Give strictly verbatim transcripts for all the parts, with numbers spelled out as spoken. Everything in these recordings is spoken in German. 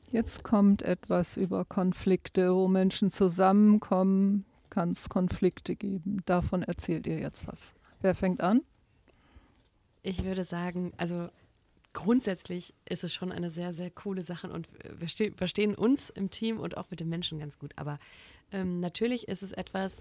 Jetzt kommt etwas über Konflikte, wo Menschen zusammenkommen, kann es Konflikte geben. Davon erzählt ihr jetzt was. Wer fängt an? Ich würde sagen, also grundsätzlich ist es schon eine sehr, sehr coole Sache und wir ste- verstehen uns im Team und auch mit den Menschen ganz gut. Aber ähm, natürlich ist es etwas,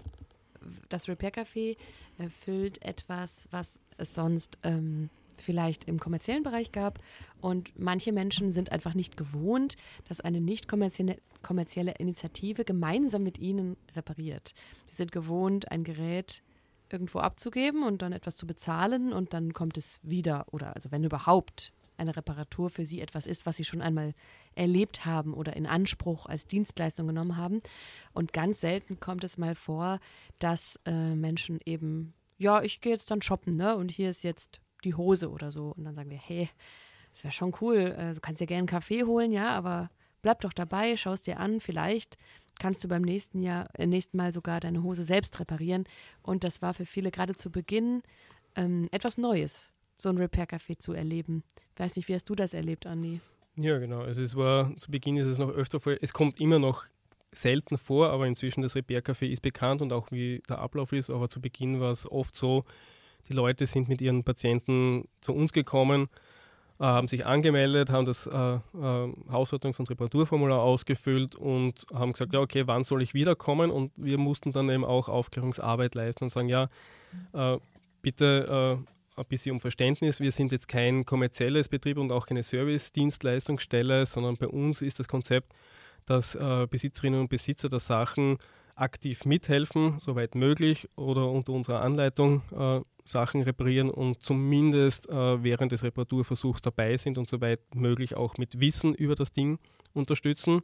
das Repair Café erfüllt etwas, was es sonst ähm, vielleicht im kommerziellen Bereich gab. Und manche Menschen sind einfach nicht gewohnt, dass eine nicht kommerzielle, kommerzielle Initiative gemeinsam mit ihnen repariert. Sie sind gewohnt, ein Gerät irgendwo abzugeben und dann etwas zu bezahlen und dann kommt es wieder. Oder also wenn überhaupt eine Reparatur für sie etwas ist, was sie schon einmal erlebt haben oder in Anspruch als Dienstleistung genommen haben. Und ganz selten kommt es mal vor, dass äh, Menschen eben, ja, ich gehe jetzt dann shoppen, ne? Und hier ist jetzt die Hose oder so. Und dann sagen wir, hey, das wäre schon cool, äh, du kannst dir gerne einen Kaffee holen, ja, aber bleib doch dabei, schau es dir an, vielleicht kannst du beim nächsten Jahr, äh, nächsten Mal sogar deine Hose selbst reparieren. Und das war für viele gerade zu Beginn ähm, etwas Neues, so ein Repair-Café zu erleben. Ich weiß nicht, wie hast du das erlebt, Andi? Ja, genau. Also es war, zu Beginn ist es noch öfter vor, es kommt immer noch selten vor, aber inzwischen das Repair-Café ist bekannt und auch wie der Ablauf ist, aber zu Beginn war es oft so, die Leute sind mit ihren Patienten zu uns gekommen, äh, haben sich angemeldet, haben das äh, äh, Haushaltungs- und Reparaturformular ausgefüllt und haben gesagt, ja okay, wann soll ich wiederkommen? Und wir mussten dann eben auch Aufklärungsarbeit leisten und sagen, ja, äh, bitte äh, ein bisschen um Verständnis. Wir sind jetzt kein kommerzielles Betrieb und auch keine Service-Dienstleistungsstelle, sondern bei uns ist das Konzept, dass äh, Besitzerinnen und Besitzer der Sachen aktiv mithelfen, soweit möglich, oder unter unserer Anleitung äh, Sachen reparieren und zumindest äh, während des Reparaturversuchs dabei sind und soweit möglich auch mit Wissen über das Ding unterstützen.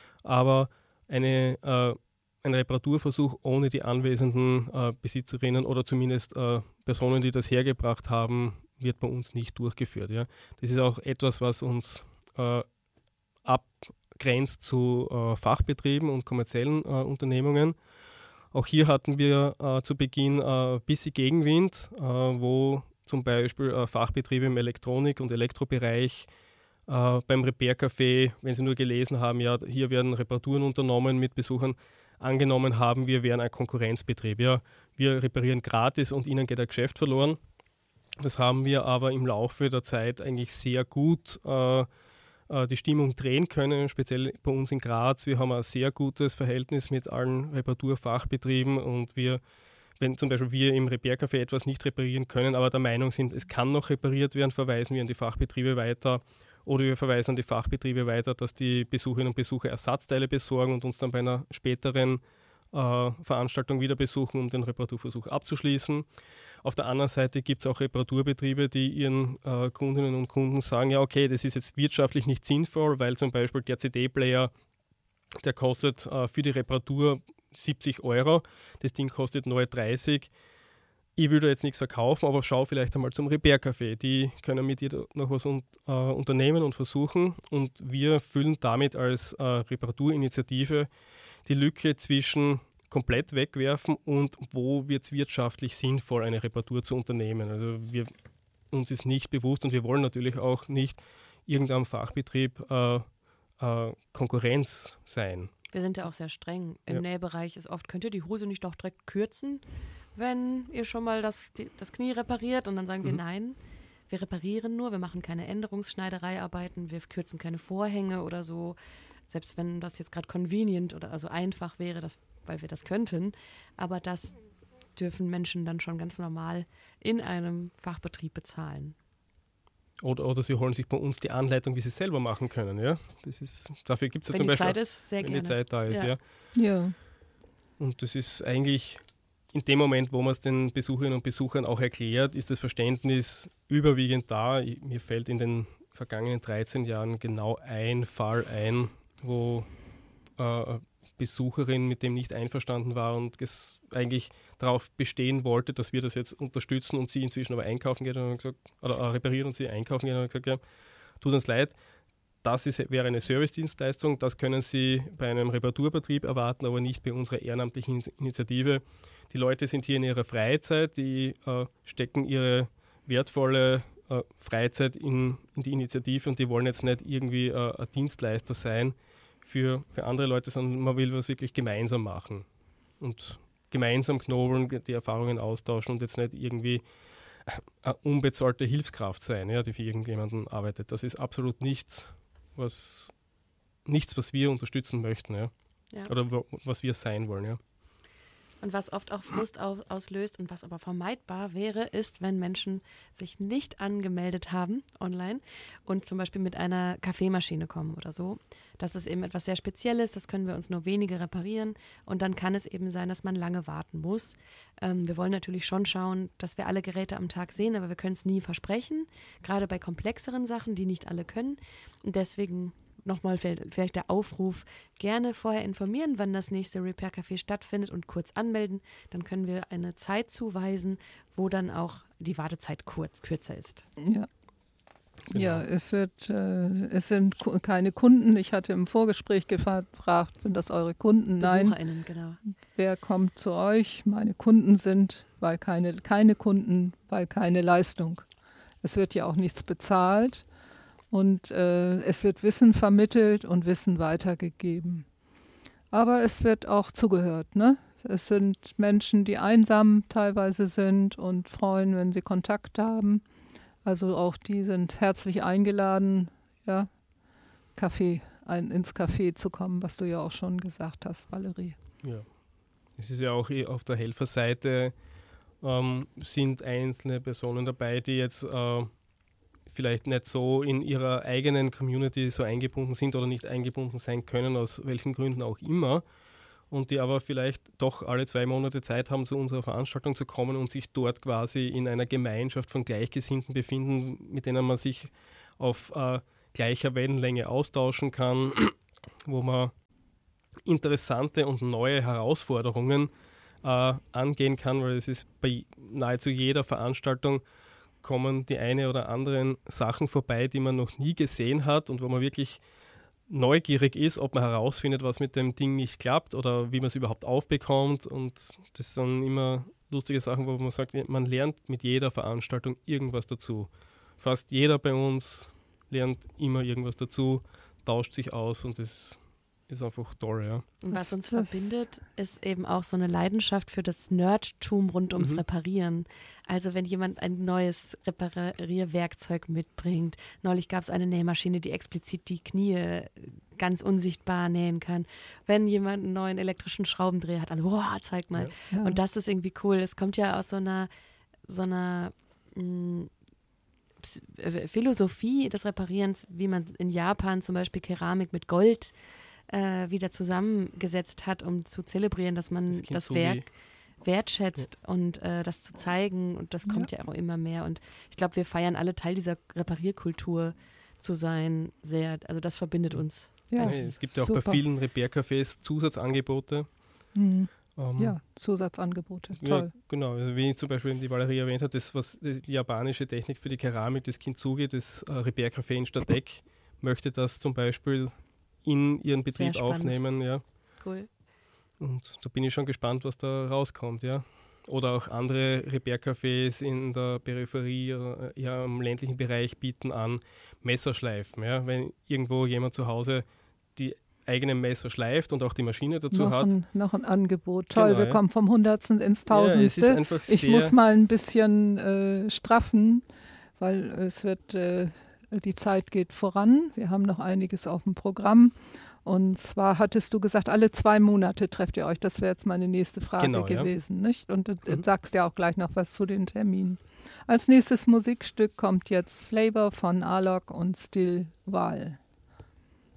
Aber eine äh, ein Reparaturversuch ohne die anwesenden äh, Besitzerinnen oder zumindest äh, Personen, die das hergebracht haben, wird bei uns nicht durchgeführt. Ja. Das ist auch etwas, was uns äh, abgrenzt zu äh, Fachbetrieben und kommerziellen äh, Unternehmungen. Auch hier hatten wir äh, zu Beginn ein äh, bisschen Gegenwind, äh, wo zum Beispiel äh, Fachbetriebe im Elektronik- und Elektrobereich äh, beim Repair Café, wenn sie nur gelesen haben, ja, hier werden Reparaturen unternommen mit Besuchern, angenommen haben, wir wären ein Konkurrenzbetrieb. Ja, wir reparieren gratis und ihnen geht ein Geschäft verloren. Das haben wir aber im Laufe der Zeit eigentlich sehr gut äh, äh, die Stimmung drehen können, speziell bei uns in Graz. Wir haben ein sehr gutes Verhältnis mit allen Reparaturfachbetrieben und wir, wenn zum Beispiel wir im Repair Café etwas nicht reparieren können, aber der Meinung sind, es kann noch repariert werden, verweisen wir an die Fachbetriebe weiter. Oder wir verweisen an die Fachbetriebe weiter, dass die Besucherinnen und Besucher Ersatzteile besorgen und uns dann bei einer späteren äh, Veranstaltung wieder besuchen, um den Reparaturversuch abzuschließen. Auf der anderen Seite gibt es auch Reparaturbetriebe, die ihren äh, Kundinnen und Kunden sagen, ja okay, das ist jetzt wirtschaftlich nicht sinnvoll, weil zum Beispiel der C D-Player, der kostet äh, für die Reparatur siebzig Euro, das Ding kostet neu dreißig. Ich will da jetzt nichts verkaufen, aber schau vielleicht einmal zum Repair Café. Die können mit dir noch was un- äh, unternehmen und versuchen. Und wir füllen damit als äh, Reparaturinitiative die Lücke zwischen komplett wegwerfen und wo wird es wirtschaftlich sinnvoll, eine Reparatur zu unternehmen. Also wir, uns ist nicht bewusst und wir wollen natürlich auch nicht irgendeinem Fachbetrieb äh, äh, Konkurrenz sein. Wir sind ja auch sehr streng. Im Ja. Nähbereich ist oft, könnt ihr die Hose nicht doch direkt kürzen, wenn ihr schon mal das, die, das Knie repariert? Und dann sagen wir, Mhm. nein, wir reparieren nur, wir machen keine Änderungsschneidereiarbeiten, wir kürzen keine Vorhänge oder so. Selbst wenn das jetzt gerade convenient oder also einfach wäre, das, weil wir das könnten. Aber das dürfen Menschen dann schon ganz normal in einem Fachbetrieb bezahlen. Oder, oder sie holen sich bei uns die Anleitung, wie sie es selber machen können. Ja? Das ist, dafür gibt es ja Wenn zum die Beispiel, Zeit ist, sehr wenn gerne. die Zeit da ist. Ja. Ja. Ja. Und das ist eigentlich in dem Moment, wo man es den Besucherinnen und Besuchern auch erklärt, ist das Verständnis überwiegend da. Ich, mir fällt in den vergangenen dreizehn Jahren genau ein Fall ein, wo äh, eine Besucherin mit dem nicht einverstanden war und es eigentlich darauf bestehen wollte, dass wir das jetzt unterstützen und sie inzwischen aber einkaufen geht und haben gesagt, oder äh, reparieren und sie einkaufen geht und haben gesagt, ja, tut uns leid, das ist, wäre eine Servicedienstleistung, das können Sie bei einem Reparaturbetrieb erwarten, aber nicht bei unserer ehrenamtlichen Initiative. Die Leute sind hier in ihrer Freizeit, die äh, stecken ihre wertvolle äh, Freizeit in, in die Initiative und die wollen jetzt nicht irgendwie äh, ein Dienstleister sein für, für andere Leute, sondern man will was wirklich gemeinsam machen und gemeinsam knobeln, die Erfahrungen austauschen und jetzt nicht irgendwie eine unbezahlte Hilfskraft sein, ja, die für irgendjemanden arbeitet. Das ist absolut nichts, was, nichts, was wir unterstützen möchten, ja. Ja. Oder wo, was wir sein wollen, ja. Und was oft auch Frust auslöst und was aber vermeidbar wäre, ist, wenn Menschen sich nicht angemeldet haben online und zum Beispiel mit einer Kaffeemaschine kommen oder so. Das ist eben etwas sehr Spezielles, das können wir uns nur wenige reparieren und dann kann es eben sein, dass man lange warten muss. Ähm, wir wollen natürlich schon schauen, dass wir alle Geräte am Tag sehen, aber wir können es nie versprechen, gerade bei komplexeren Sachen, die nicht alle können. Und deswegen nochmal vielleicht der Aufruf, gerne vorher informieren, wann das nächste Repair Café stattfindet und kurz anmelden. Dann können wir eine Zeit zuweisen, wo dann auch die Wartezeit kurz, kürzer ist. Ja, genau. Ja, es wird, äh, es sind ku- keine Kunden. Ich hatte im Vorgespräch gefragt, sind das eure Kunden? Nein. BesucherInnen, genau. Wer kommt zu euch? Meine Kunden sind, weil keine, keine Kunden, weil keine Leistung. Es wird ja auch nichts bezahlt. Und äh, es wird Wissen vermittelt und Wissen weitergegeben. Aber es wird auch zugehört, ne? Es sind Menschen, die einsam teilweise sind und freuen, wenn sie Kontakt haben. Also auch die sind herzlich eingeladen, ja, Kaffee, ein, ins Café zu kommen, was du ja auch schon gesagt hast, Valerie. Ja, es ist ja auch auf der Helferseite ähm, sind einzelne Personen dabei, die jetzt äh, vielleicht nicht so in ihrer eigenen Community so eingebunden sind oder nicht eingebunden sein können, aus welchen Gründen auch immer, und die aber vielleicht doch alle zwei Monate Zeit haben, zu unserer Veranstaltung zu kommen und sich dort quasi in einer Gemeinschaft von Gleichgesinnten befinden, mit denen man sich auf äh, gleicher Wellenlänge austauschen kann, wo man interessante und neue Herausforderungen äh, angehen kann, weil es ist bei nahezu jeder Veranstaltung kommen die eine oder anderen Sachen vorbei, die man noch nie gesehen hat und wo man wirklich neugierig ist, ob man herausfindet, was mit dem Ding nicht klappt oder wie man es überhaupt aufbekommt. Und das sind immer lustige Sachen, wo man sagt, man lernt mit jeder Veranstaltung irgendwas dazu. Fast jeder bei uns lernt immer irgendwas dazu, tauscht sich aus und das ist einfach toll, ja. Und was uns verbindet, ist eben auch so eine Leidenschaft für das Nerdtum rund ums mhm. Reparieren. Also wenn jemand ein neues Reparierwerkzeug mitbringt. Neulich gab es eine Nähmaschine, die explizit die Knie ganz unsichtbar nähen kann. Wenn jemand einen neuen elektrischen Schraubendreher hat, alle, boah, zeig mal. Ja. Und das ist irgendwie cool. Es kommt ja aus so einer, so einer mh, Philosophie des Reparierens, wie man in Japan zum Beispiel Keramik mit Gold äh, wieder zusammengesetzt hat, um zu zelebrieren, dass man das, das Werk wertschätzt ja. und äh, das zu zeigen. Und das kommt ja, ja auch immer mehr. Und ich glaube, wir feiern alle Teil dieser Reparierkultur zu sein. Sehr, also das verbindet uns. Ja, nee, es gibt ja auch super. Bei vielen Repair-Cafés Zusatzangebote. Mhm. Um, ja, Zusatzangebote, toll. Ja, genau, also wie zum Beispiel die Valerie erwähnt hat, das, was die japanische Technik für die Keramik, das Kintsugi, das äh, Repair-Café in Stadteck, möchte das zum Beispiel in ihren Betrieb aufnehmen. Ja. Cool. Und da bin ich schon gespannt, was da rauskommt. Ja. Oder auch andere Repair-Cafés in der Peripherie, äh, ja, im ländlichen Bereich bieten an Messerschleifen. Ja. Wenn irgendwo jemand zu Hause die eigene Messer schleift und auch die Maschine dazu noch hat. Ein, noch ein Angebot. Toll, genau, wir ja. kommen vom Hundertsten ins Tausendste. Ja, es ist einfach ich sehr muss mal ein bisschen äh, straffen, weil es wird, äh, die Zeit geht voran. Wir haben noch einiges auf dem Programm. Und zwar hattest du gesagt, alle zwei Monate trefft ihr euch. Das wäre jetzt meine nächste Frage genau, gewesen. Ja. Nicht? Und du mhm. sagst ja auch gleich noch was zu den Terminen. Als nächstes Musikstück kommt jetzt Flavor von Alok und Still Val.